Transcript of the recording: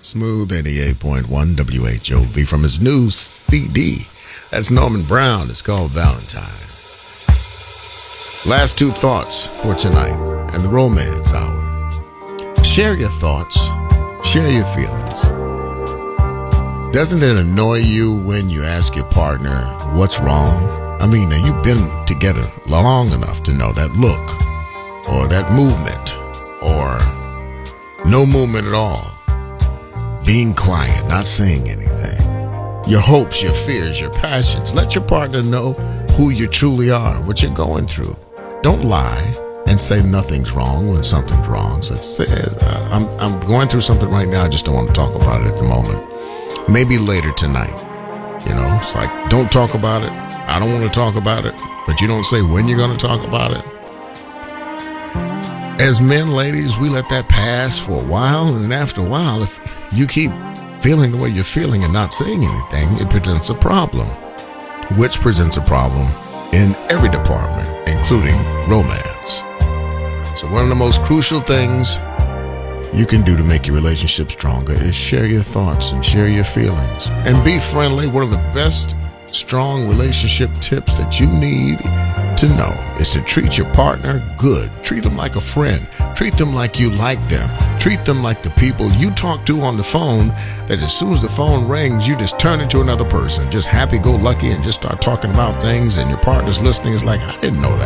Smooth 88.1 WHOV from his new CD. That's Norman Brown. It's called Valentine. Last two thoughts for tonight and the Romance Hour. Share your thoughts. Share your feelings. Doesn't it annoy you when you ask your partner what's wrong? I mean, you've been together long enough to know that look or that movement or no movement at all. Being quiet, not saying anything. Your hopes, your fears, your passions. Let your partner know who you truly are, what you're going through. Don't lie and say nothing's wrong when something's wrong. So say, I'm going through something right now. I just don't want to talk about it at the moment. Maybe later tonight. You know, it's like, don't talk about it. I don't want to talk about it. But you don't say when you're going to talk about it. As men, ladies, we let that pass for a while. And after a while, if you keep feeling the way you're feeling and not saying anything, it presents a problem. Which presents a problem in every department, including romance. So one of the most crucial things you can do to make your relationship stronger is share your thoughts and share your feelings. And be friendly. One of the best strong relationship tips that you need to know is to treat your partner good. Treat them like a friend. Treat them like you like them. Treat them like the people you talk to on the phone, that as soon as the phone rings, you just turn into another person, just happy-go-lucky and just start talking about things, and your partner's listening. Is like, I didn't know that.